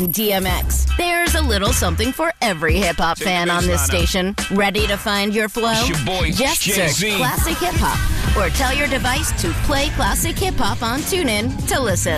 DMX. There's a little something for every hip-hop fan on this station. Ready to find your flow? It's your boy, Just Jay-Z. search Classic Hip Hop or tell your device to play Classic Hip Hop on TuneIn to listen.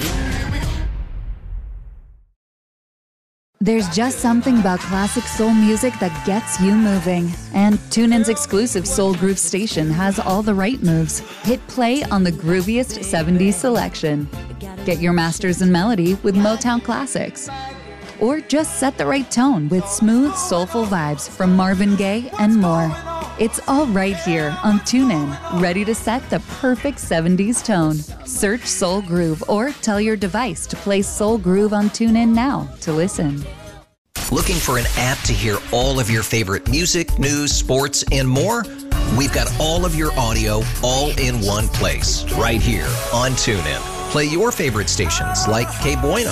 There's just something about classic soul music that gets you moving. And TuneIn's exclusive Soul Groove station has all the right moves. Hit play on the grooviest 70s selection. Get your masters in melody with Motown classics. Or just set the right tone with smooth, soulful vibes from Marvin Gaye and more. It's all right here on TuneIn, ready to set the perfect 70s tone. Search Soul Groove or tell your device to play Soul Groove on TuneIn now to listen. Looking for an app to hear all of your favorite music, news, sports, and more? We've got all of your audio all in one place, right here on TuneIn. Play your favorite stations like Que Buena,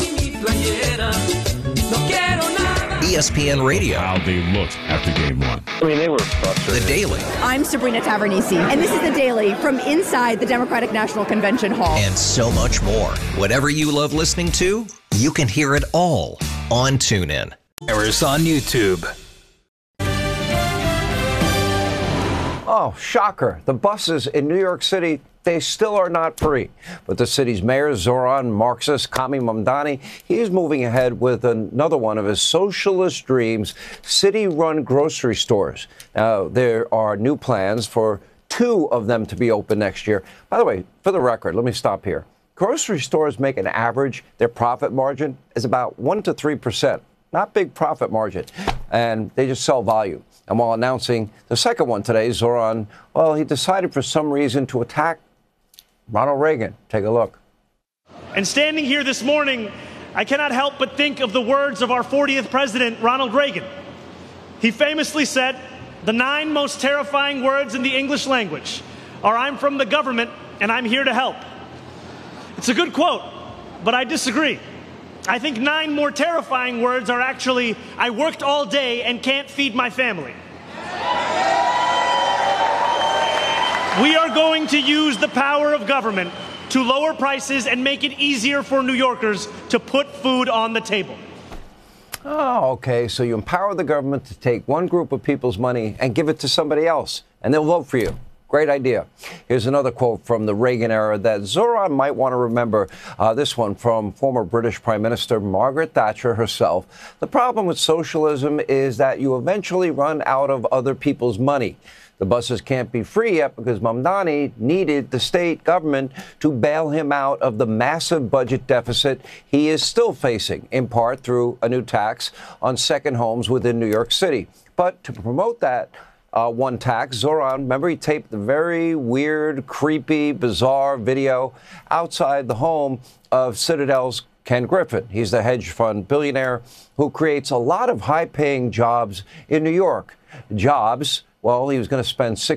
ESPN Radio. How they looked after game one. I mean, they were frustrated. The Daily. I'm Sabrina Tavernisi, and this is The Daily from inside the Democratic National Convention Hall. And so much more. Whatever you love listening to, you can hear it all on TuneIn. Errors on YouTube. Oh, shocker. The buses in New York City, they still are not free. But the city's mayor, Zoran Marxist Kami Mamdani, he is moving ahead with another one of his socialist dreams, city-run grocery stores. Now, there are new plans for 2 of them to be open next year. By the way, for the record, let me stop here. Grocery stores make an average, their profit margin is about 1 to 3%. Not big profit margin. And they just sell volume. And while announcing the second one today, Zoran, well, he decided for some reason to attack Ronald Reagan. Take a look. And standing here this morning, I cannot help but think of the words of our 40th president, Ronald Reagan. He famously said, "The 9 most terrifying words in the English language are I'm from the government and I'm here to help." It's a good quote, but I disagree. I think 9 more terrifying words are actually, I worked all day and can't feed my family. We are going to use the power of government to lower prices and make it easier for New Yorkers to put food on the table. Oh, okay. So you empower the government to take one group of people's money and give it to somebody else, and they'll vote for you. Great idea. Here's another quote from the Reagan era that Zoran might want to remember. This one from former British Prime Minister Margaret Thatcher herself. The problem with socialism is that you eventually run out of other people's money. The buses can't be free yet because Mamdani needed the state government to bail him out of the massive budget deficit he is still facing, in part through a new tax on second homes within New York City. But to promote that one tax, Zoran, remember, he taped the very weird, creepy, bizarre video outside the home of Citadel's Ken Griffin. He's the hedge fund billionaire who creates a lot of high-paying jobs in New York. Jobs, well, he was going to spend